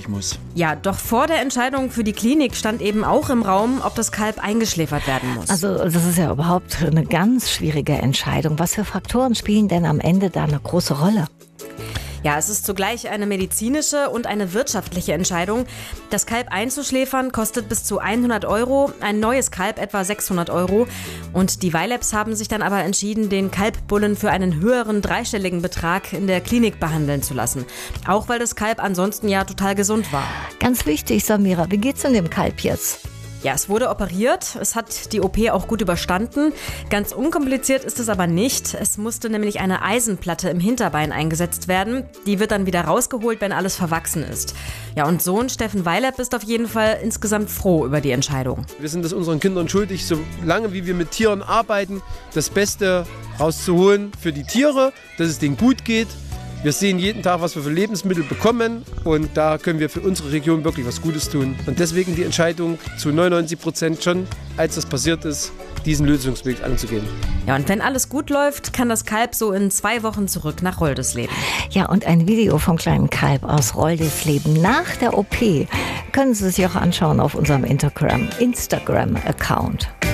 muss. Ja, doch vor der Entscheidung für die Klinik stand eben auch im Raum, ob das Kalb eingeschläfert werden muss. Also das ist ja überhaupt eine ganz schwierige Entscheidung. Was für Faktoren spielen denn am Ende da eine große Rolle? Ja, es ist zugleich eine medizinische und eine wirtschaftliche Entscheidung. Das Kalb einzuschläfern kostet bis zu 100 €, ein neues Kalb etwa 600 €. Und die Weilabs haben sich dann aber entschieden, den Kalbbullen für einen höheren dreistelligen Betrag in der Klinik behandeln zu lassen. Auch weil das Kalb ansonsten ja total gesund war. Ganz wichtig, Samira, wie geht's denn dem Kalb jetzt? Ja, es wurde operiert. Es hat die OP auch gut überstanden. Ganz unkompliziert ist es aber nicht. Es musste nämlich eine Eisenplatte im Hinterbein eingesetzt werden. Die wird dann wieder rausgeholt, wenn alles verwachsen ist. Ja, und Sohn Steffen Weilab ist auf jeden Fall insgesamt froh über die Entscheidung. Wir sind es unseren Kindern schuldig, solange wie wir mit Tieren arbeiten, das Beste rauszuholen für die Tiere, dass es denen gut geht. Wir sehen jeden Tag, was wir für Lebensmittel bekommen und da können wir für unsere Region wirklich was Gutes tun. Und deswegen die Entscheidung zu 99% schon, als das passiert ist, diesen Lösungsweg anzugehen. Ja, und wenn alles gut läuft, kann das Kalb so in 2 Wochen zurück nach Roldesleben. Ja, und ein Video vom kleinen Kalb aus Roldesleben nach der OP können Sie sich auch anschauen auf unserem Instagram-Account.